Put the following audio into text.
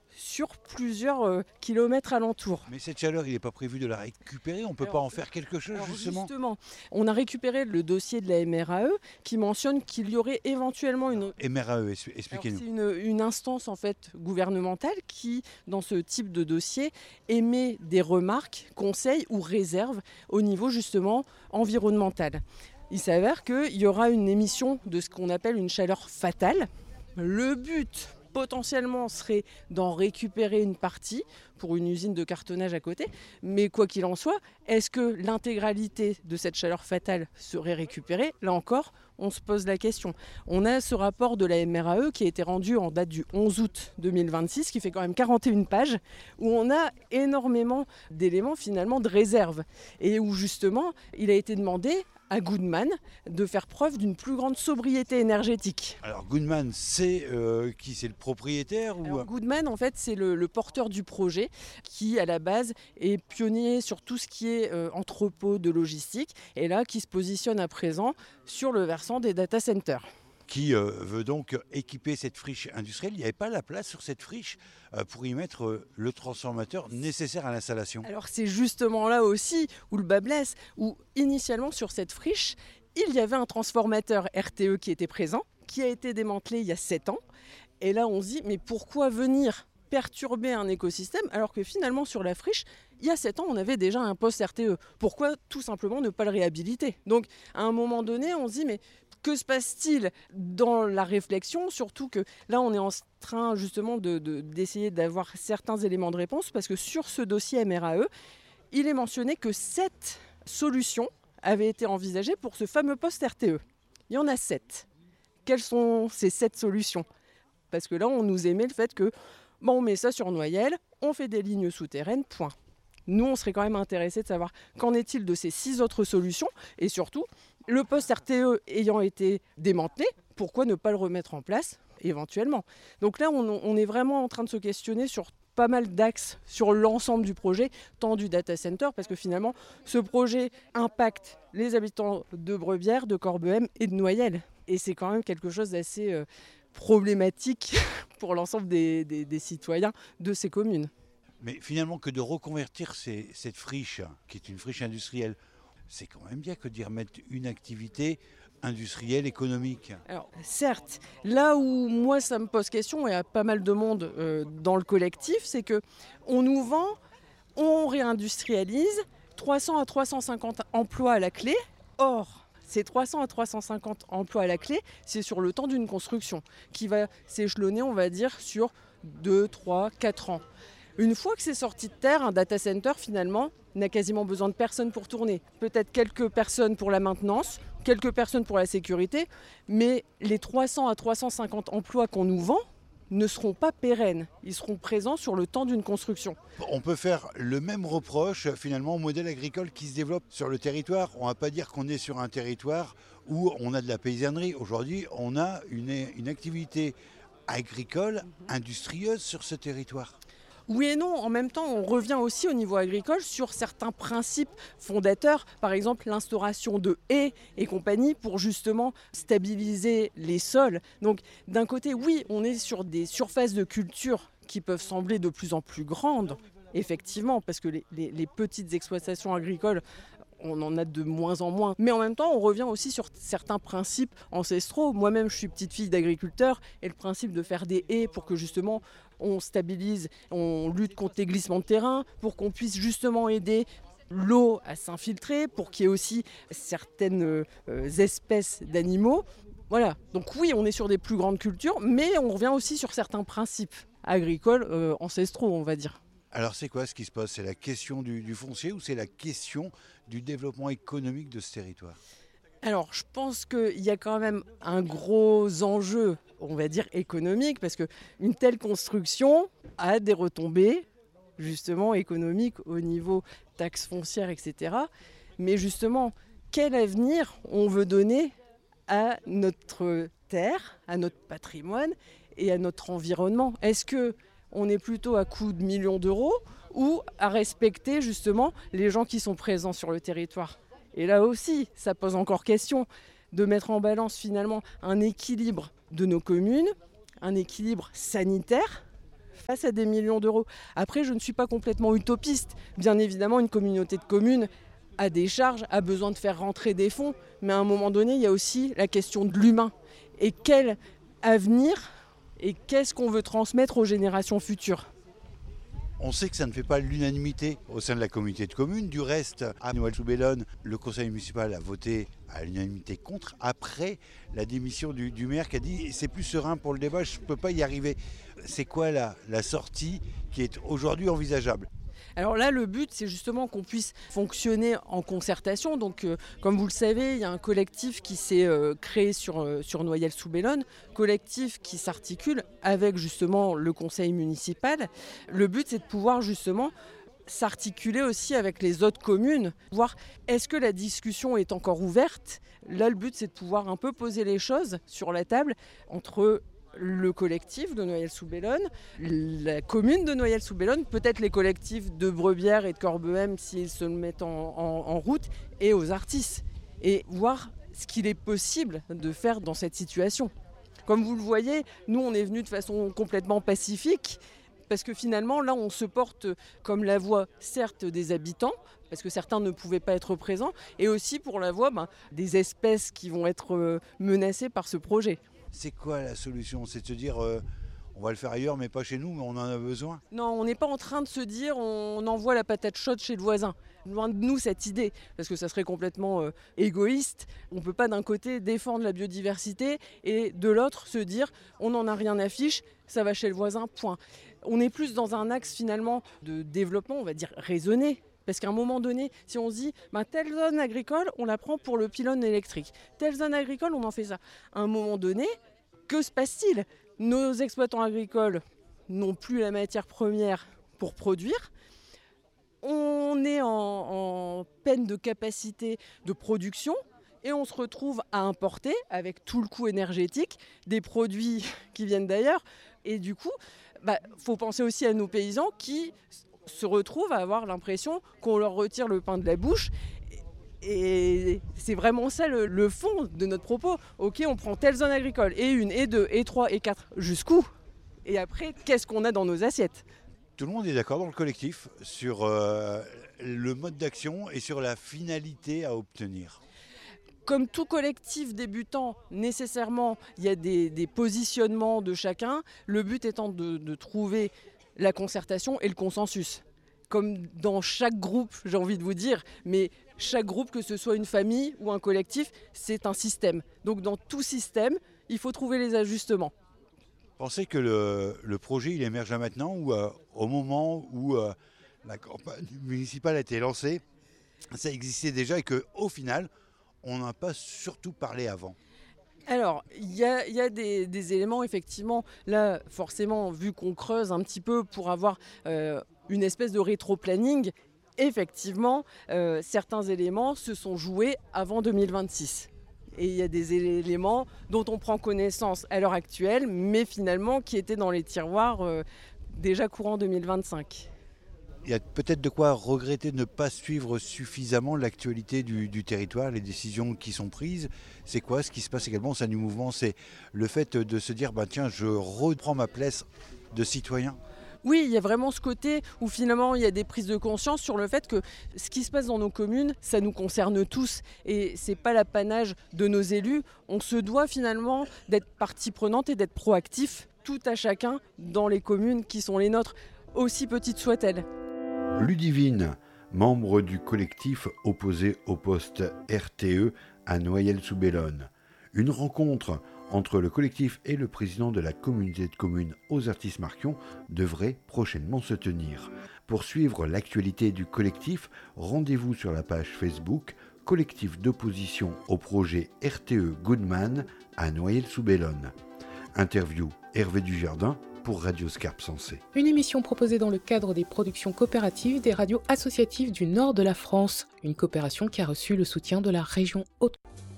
sur plusieurs kilomètres alentours. Mais cette chaleur, il n'est pas prévu de la récupérer? On ne peut pas en faire quelque chose, justement? Justement, on a récupéré le dossier de la MRAE qui mentionne qu'il y aurait éventuellement une... MRAE, expliquez-nous. C'est une instance en fait gouvernementale qui, dans ce type de dossier, émet des remarques, conseils ou réserves au niveau justement environnemental. Il s'avère qu'il y aura une émission de ce qu'on appelle une chaleur fatale. Le but potentiellement serait d'en récupérer une partie pour une usine de cartonnage à côté. Mais quoi qu'il en soit, est-ce que l'intégralité de cette chaleur fatale serait récupérée? Là encore, on se pose la question. On a ce rapport de la MRAE qui a été rendu en date du 11 août 2026, qui fait quand même 41 pages, où on a énormément d'éléments finalement de réserve. Et où justement, il a été demandé à Goodman de faire preuve d'une plus grande sobriété énergétique. Alors Goodman, c'est qui? C'est le propriétaire ou... Alors, Goodman, en fait, c'est le porteur du projet qui, à la base, est pionnier sur tout ce qui est entrepôt de logistique et là, qui se positionne à présent sur le versant des data centers. Qui veut donc équiper cette friche industrielle. Il n'y avait pas la place sur cette friche pour y mettre le transformateur nécessaire à l'installation. Alors c'est justement là aussi où le bas blesse, où initialement sur cette friche, il y avait un transformateur RTE qui était présent, qui a été démantelé il y a 7 ans. Et là on se dit, mais pourquoi venir perturber un écosystème alors que finalement sur la friche, il y a 7 ans, on avait déjà un poste RTE. Pourquoi tout simplement ne pas le réhabiliter? Donc à un moment donné, on se dit, mais que se passe-t-il dans la réflexion? Surtout que là, on est en train justement d'essayer d'avoir certains éléments de réponse parce que sur ce dossier MRAE, il est mentionné que 7 solutions avaient été envisagées pour ce fameux poste RTE. Il y en a 7. Quelles sont ces 7 solutions? Parce que là, on nous émet le fait que on met ça sur Noyelles, on fait des lignes souterraines, point. Nous, on serait quand même intéressés de savoir qu'en est-il de ces 6 autres solutions et surtout, le poste RTE ayant été démantelé, pourquoi ne pas le remettre en place éventuellement? Donc là, on est vraiment en train de se questionner sur pas mal d'axes sur l'ensemble du projet, tant du data center, parce que finalement, ce projet impacte les habitants de Brebières, de Corbehem et de Noyelles. Et c'est quand même quelque chose d'assez problématique pour l'ensemble des citoyens de ces communes. Mais finalement, que de reconvertir cette friche, qui est une friche industrielle, c'est quand même bien que d'y remettre une activité industrielle, économique. Alors certes, là où moi ça me pose question, et il y a pas mal de monde dans le collectif, c'est que on nous vend, on réindustrialise, 300 à 350 emplois à la clé. Or, ces 300 à 350 emplois à la clé, c'est sur le temps d'une construction, qui va s'échelonner, on va dire, sur 2, 3, 4 ans. Une fois que c'est sorti de terre, un data center, finalement, n'a quasiment besoin de personne pour tourner. Peut-être quelques personnes pour la maintenance, quelques personnes pour la sécurité, mais les 300 à 350 emplois qu'on nous vend ne seront pas pérennes. Ils seront présents sur le temps d'une construction. On peut faire le même reproche, finalement, au modèle agricole qui se développe sur le territoire. On ne va pas dire qu'on est sur un territoire où on a de la paysannerie. Aujourd'hui, on a une activité agricole, industrieuse sur ce territoire. Oui et non, en même temps, on revient aussi au niveau agricole sur certains principes fondateurs, par exemple l'instauration de haies et compagnie pour justement stabiliser les sols. Donc d'un côté, oui, on est sur des surfaces de culture qui peuvent sembler de plus en plus grandes, effectivement, parce que les petites exploitations agricoles, on en a de moins en moins. Mais en même temps, on revient aussi sur certains principes ancestraux. Moi-même, je suis petite fille d'agriculteur et le principe de faire des haies pour que justement on stabilise, on lutte contre les glissements de terrain, pour qu'on puisse justement aider l'eau à s'infiltrer, pour qu'il y ait aussi certaines espèces d'animaux. Voilà, donc oui, on est sur des plus grandes cultures, mais on revient aussi sur certains principes agricoles ancestraux, on va dire. Alors c'est quoi ce qui se passe? C'est la question du foncier ou c'est la question du développement économique de ce territoire? Alors je pense qu'il y a quand même un gros enjeu, on va dire économique, parce qu'une telle construction a des retombées justement économiques au niveau taxes foncières, etc. Mais justement, quel avenir on veut donner à notre terre, à notre patrimoine et à notre environnement? Est-ce qu'on est plutôt à coût de millions d'euros ou à respecter justement les gens qui sont présents sur le territoire? Et là aussi, ça pose encore question de mettre en balance finalement un équilibre de nos communes, un équilibre sanitaire face à des millions d'euros. Après, je ne suis pas complètement utopiste. Bien évidemment, une communauté de communes a des charges, a besoin de faire rentrer des fonds, mais à un moment donné, il y a aussi la question de l'humain. Et quel avenir et qu'est-ce qu'on veut transmettre aux générations futures ? On sait que ça ne fait pas l'unanimité au sein de la communauté de communes. Du reste, à Noyelles-sous-Bellone, le conseil municipal a voté à l'unanimité contre, après la démission du maire qui a dit « c'est plus serein pour le débat, je ne peux pas y arriver ». C'est quoi la sortie qui est aujourd'hui envisageable ? Alors là, le but, c'est justement qu'on puisse fonctionner en concertation. Donc, comme vous le savez, il y a un collectif qui s'est créé sur Noyelles-sous-Bellone, collectif qui s'articule avec justement le conseil municipal. Le but, c'est de pouvoir justement s'articuler aussi avec les autres communes, voir est-ce que la discussion est encore ouverte. Là, le but, c'est de pouvoir un peu poser les choses sur la table entre le collectif de Noyelles-sous-Bellone, la commune de Noyelles-sous-Bellone, peut-être les collectifs de Brebières et de Corbehem s'ils se mettent en route, et aux artistes, et voir ce qu'il est possible de faire dans cette situation. Comme vous le voyez, nous on est venus de façon complètement pacifique, parce que finalement là on se porte comme la voix certes des habitants, parce que certains ne pouvaient pas être présents, et aussi pour la voix des espèces qui vont être menacées par ce projet. C'est quoi la solution ? C'est de se dire on va le faire ailleurs mais pas chez nous, mais on en a besoin ? Non, on n'est pas en train de se dire on envoie la patate chaude chez le voisin. Loin de nous cette idée, parce que ça serait complètement égoïste. On ne peut pas d'un côté défendre la biodiversité et de l'autre se dire on n'en a rien à fiche, ça va chez le voisin, point. On est plus dans un axe finalement de développement, on va dire raisonné. Parce qu'à un moment donné, si on se dit telle zone agricole, on la prend pour le pylône électrique. Telle zone agricole, on en fait ça. À un moment donné, que se passe-t-il ? Nos exploitants agricoles n'ont plus la matière première pour produire. On est en peine de capacité de production et on se retrouve à importer, avec tout le coût énergétique, des produits qui viennent d'ailleurs. Et du coup, faut penser aussi à nos paysans qui se retrouvent à avoir l'impression qu'on leur retire le pain de la bouche. Et c'est vraiment ça le fond de notre propos. Ok, on prend telle zone agricole, et 1, et 2, et 3, et 4, jusqu'où ? Et après, qu'est-ce qu'on a dans nos assiettes ? Tout le monde est d'accord dans le collectif sur le mode d'action et sur la finalité à obtenir. Comme tout collectif débutant, nécessairement, il y a des positionnements de chacun. Le but étant de trouver la concertation et le consensus. Comme dans chaque groupe, j'ai envie de vous dire, mais chaque groupe, que ce soit une famille ou un collectif, c'est un système. Donc dans tout système, il faut trouver les ajustements. Pensez que le projet il émerge là maintenant ou au moment où la campagne municipale a été lancée, ça existait déjà et qu'au final, on n'a pas surtout parlé avant. Alors, il y a des éléments, effectivement, là, forcément, vu qu'on creuse un petit peu pour avoir une espèce de rétro-planning, effectivement, certains éléments se sont joués avant 2026. Et il y a des éléments dont on prend connaissance à l'heure actuelle, mais finalement qui étaient dans les tiroirs déjà courant 2025. Il y a peut-être de quoi regretter de ne pas suivre suffisamment l'actualité du territoire, les décisions qui sont prises. C'est quoi ce qui se passe également au sein du mouvement ? C'est le fait de se dire tiens, je reprends ma place de citoyen. Oui, il y a vraiment ce côté où finalement il y a des prises de conscience sur le fait que ce qui se passe dans nos communes, ça nous concerne tous et c'est pas l'apanage de nos élus. On se doit finalement d'être partie prenante et d'être proactif, tout à chacun, dans les communes qui sont les nôtres, aussi petites soient-elles. Ludivine, membre du collectif opposé au poste RTE à Noyelles-sous-Bellone. Une rencontre entre le collectif et le président de la communauté de communes Ozertis-Marquion devrait prochainement se tenir. Pour suivre l'actualité du collectif, rendez-vous sur la page Facebook Collectif d'opposition au projet RTE Goodman à Noyelles-sous-Bellone. Interview Hervé Dujardin pour Radio Scarpe Sensée. Une émission proposée dans le cadre des productions coopératives des radios associatives du nord de la France. Une coopération qui a reçu le soutien de la région Haute.